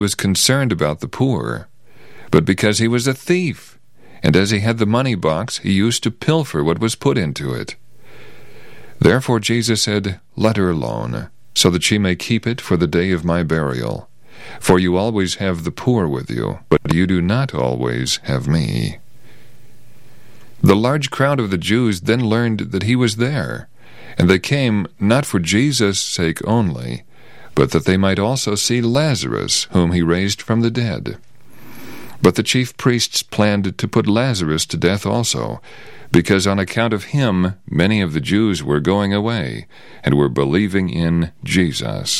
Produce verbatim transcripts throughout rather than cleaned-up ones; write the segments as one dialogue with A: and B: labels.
A: was concerned about the poor, but because he was a thief, and as he had the money box, he used to pilfer what was put into it. Therefore Jesus said, Let her alone, so that she may keep it for the day of my burial. For you always have the poor with you, but you do not always have me. The large crowd of the Jews then learned that he was there, and they came not for Jesus' sake only, but that they might also see Lazarus, whom he raised from the dead. But the chief priests planned to put Lazarus to death also, because on account of him many of the Jews were going away, and were believing in Jesus.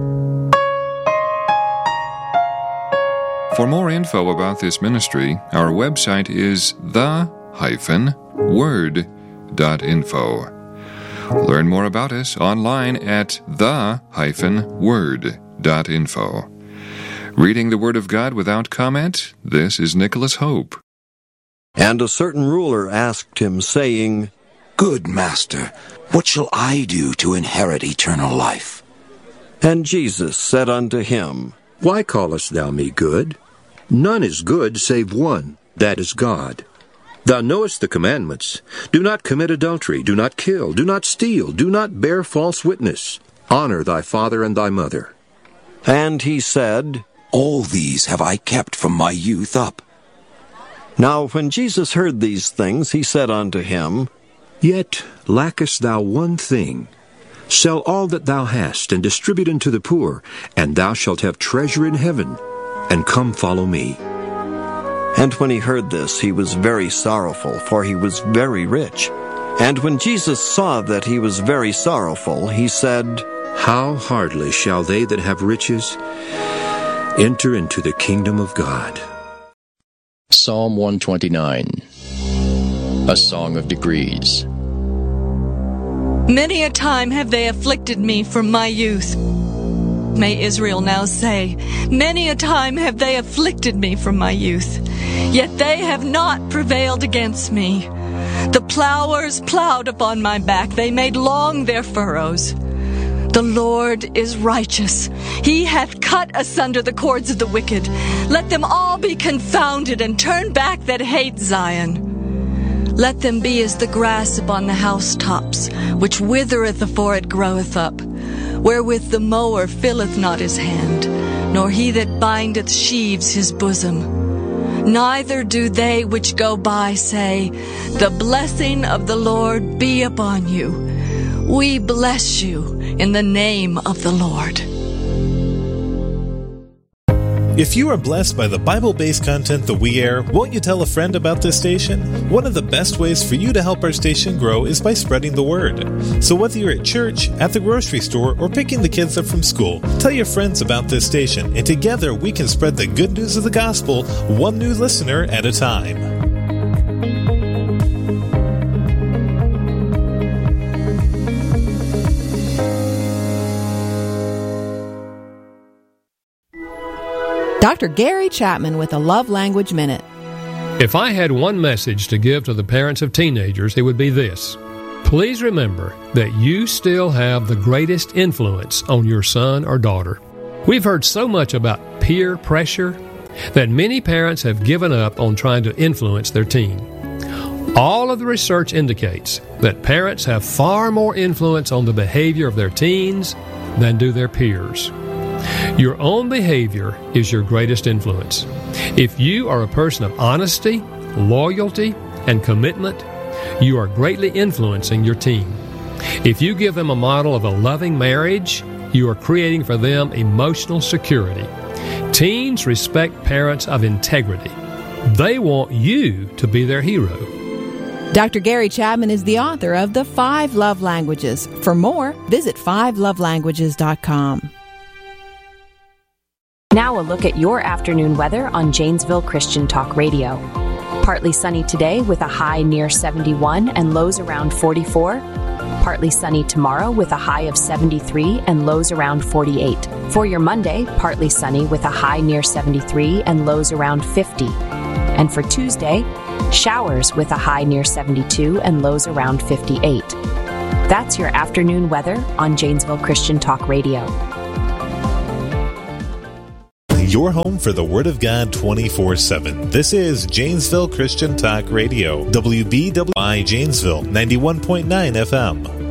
A: For more info about this ministry, our website is the word dot info. Learn more about us online at the word dot info. Reading the Word of God without comment, this is Nicholas Hope.
B: And a certain ruler asked him, saying,
C: Good master, what shall I do to inherit eternal life?
B: And Jesus said unto him,
D: Why callest thou me good? None is good save one, that is God. Thou knowest the commandments. Do not commit adultery, do not kill, do not steal, do not bear false witness. Honor thy father and thy mother.
B: And he said,
C: All these have I kept from my youth up.
B: Now when Jesus heard these things, he said unto him,
D: Yet lackest thou one thing. Sell all that thou hast, and distribute unto the poor, and thou shalt have treasure in heaven. And come follow me.
B: And when he heard this, he was very sorrowful, for he was very rich. And when Jesus saw that he was very sorrowful, he said,
D: How hardly shall they that have riches enter into the kingdom of God.
E: Psalm one twenty-nine, a song of degrees.
F: Many a time have they afflicted me from my youth. May Israel now say, Many a time have they afflicted me from my youth, yet they have not prevailed against me. The plowers plowed upon my back, they made long their furrows. The Lord is righteous. He hath cut asunder the cords of the wicked. Let them all be confounded, and turn back that hate Zion. Let them be as the grass upon the housetops, which withereth afore it groweth up, wherewith the mower filleth not his hand, nor he that bindeth sheaves his bosom. Neither do they which go by say, The blessing of the Lord be upon you. We bless you in the name of the Lord.
G: If you are blessed by the Bible-based content that we air, won't you tell a friend about this station? One of the best ways for you to help our station grow is by spreading the word. So whether you're at church, at the grocery store, or picking the kids up from school, tell your friends about this station, and together we can spread the good news of the gospel, one new listener at a time.
H: Doctor Gary Chapman with a Love Language Minute.
I: If I had one message to give to the parents of teenagers, it would be this. Please remember that you still have the greatest influence on your son or daughter. We've heard so much about peer pressure that many parents have given up on trying to influence their teen. All of the research indicates that parents have far more influence on the behavior of their teens than do their peers. Your own behavior is your greatest influence. If you are a person of honesty, loyalty, and commitment, you are greatly influencing your teen. If you give them a model of a loving marriage, you are creating for them emotional security. Teens respect parents of integrity. They want you to be their hero.
H: Doctor Gary Chapman is the author of The Five Love Languages. For more, visit five love languages dot com.
J: Now a look at your afternoon weather on Janesville Christian Talk Radio. Partly sunny today with a high near seventy-one and lows around forty-four. Partly sunny tomorrow with a high of seventy-three and lows around forty-eight. For your Monday, partly sunny with a high near seventy-three and lows around fifty. And for Tuesday, showers with a high near seventy-two and lows around fifty-eight. That's your afternoon weather on Janesville Christian Talk Radio.
G: your home for the Word of God twenty-four seven. This is Janesville Christian Talk Radio, W B W I Janesville, ninety-one point nine F M.